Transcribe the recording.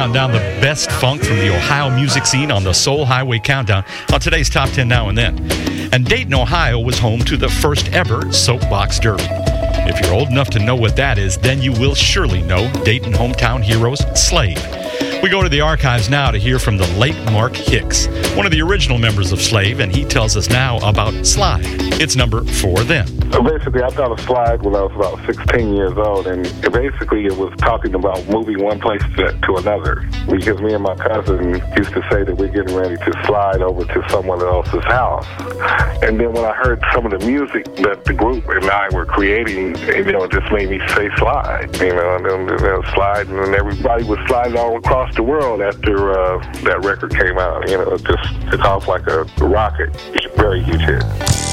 Down the best funk from the Ohio music scene on the Soul Highway Countdown on today's Top 10 Now and Then. And Dayton, Ohio was home to the first ever Soapbox Derby. If you're old enough to know what that is, then you will surely know Dayton hometown heroes Slave. We go to the archives now to hear from the late Mark Hicks, one of the original members of Slave, and he tells us now about Slide. It's number 4 then. Basically, I got a slide when I was about 16 years old, and basically it was talking about moving one place to another. Because me and my cousin used to say that we're getting ready to slide over to someone else's house. And then when I heard some of the music that the group and I were creating, it just made me say slide. And then slide, and then everybody was sliding all across the world after that record came out. It just took off like a rocket. Very huge hit.